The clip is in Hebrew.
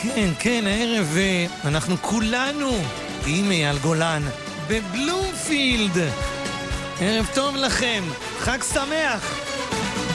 כן, כן, הערב אנחנו כולנו עם אייל גולן בבלומפילד. ערב טוב לכם, חג שמח.